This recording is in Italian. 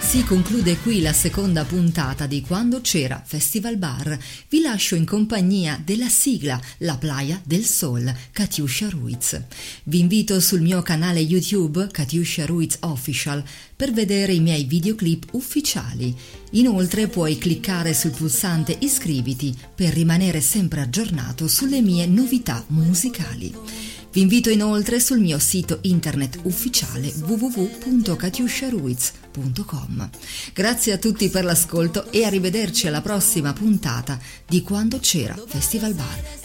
Si conclude qui la seconda puntata di Quando c'era Festival Bar. Vi lascio in compagnia della sigla La Playa del Sol, Katiuscia Ruiz. Vi invito sul mio canale YouTube, Katiuscia Ruiz Official, per vedere i miei videoclip ufficiali. Inoltre puoi cliccare sul pulsante iscriviti per rimanere sempre aggiornato sulle mie novità musicali. Vi invito inoltre sul mio sito internet ufficiale www.katiusciaruiz.com. Grazie a tutti per l'ascolto e arrivederci alla prossima puntata di Quando c'era Festival Bar.